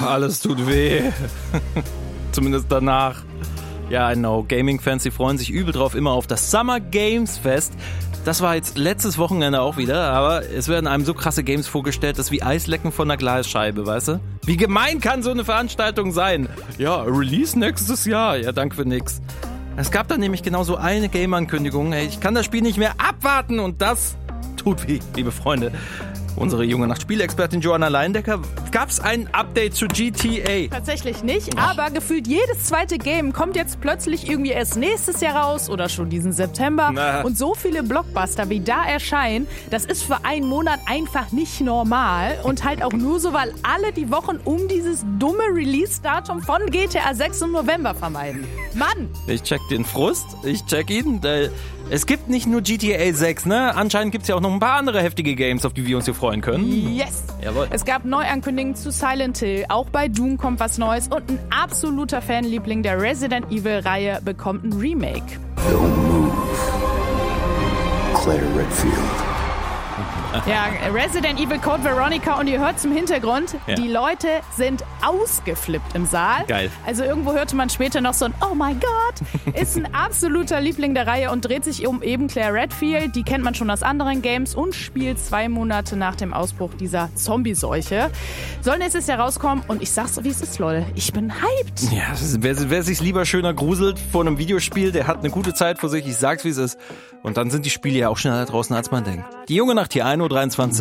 alles tut weh. Zumindest danach. Ja, I know, Gaming-Fans, die freuen sich übel drauf immer auf das Summer Games Fest. Das war jetzt letztes Wochenende auch wieder, aber es werden einem so krasse Games vorgestellt, das ist wie Eislecken von einer Glasscheibe, weißt du? Wie gemein kann so eine Veranstaltung sein? Ja, Release nächstes Jahr. Ja, danke für nix. Es gab da nämlich genau so eine Game-Ankündigung. Hey, ich kann das Spiel nicht mehr abwarten und das tut weh, liebe Freunde. Unsere junge Nacht-Spielexpertin Joanna Leindecker, gab's ein Update zu GTA? Tatsächlich nicht, aber gefühlt jedes zweite Game kommt jetzt plötzlich irgendwie erst nächstes Jahr raus oder schon diesen September. Und so viele Blockbuster, wie da erscheinen, das ist für einen Monat einfach nicht normal. Und halt auch nur so, weil alle die Wochen um dieses dumme Release-Datum von GTA 6 im November vermeiden. Mann! Ich check den Frust, ich check ihn. Es gibt nicht nur GTA 6, ne? Anscheinend gibt's ja auch noch ein paar andere heftige Games, auf die wir uns hier freuen können. Yes! Jawohl. Es gab Neuankündigungen zu Silent Hill, auch bei Doom kommt was Neues und ein absoluter Fanliebling der Resident Evil-Reihe bekommt ein Remake. Don't move. Claire Redfield. Ja, Resident Evil Code Veronica und ihr hört zum Hintergrund, die Leute sind ausgeflippt im Saal. Geil. Also irgendwo hörte man später noch so ein Oh my God, ist ein absoluter Liebling der Reihe und dreht sich um eben Claire Redfield. Die kennt man schon aus anderen Games und spielt 2 Monate nach dem Ausbruch dieser Zombie-Seuche. Soll nächstes Jahr rauskommen und ich sag's so, wie es ist, Leute. Ich bin hyped. Ja, wer sich lieber schöner gruselt vor einem Videospiel, der hat eine gute Zeit vor sich. Ich sag's, wie es ist. Und dann sind die Spiele ja auch schneller draußen, als man denkt. Die junge Nacht hier, 1:23 Uhr.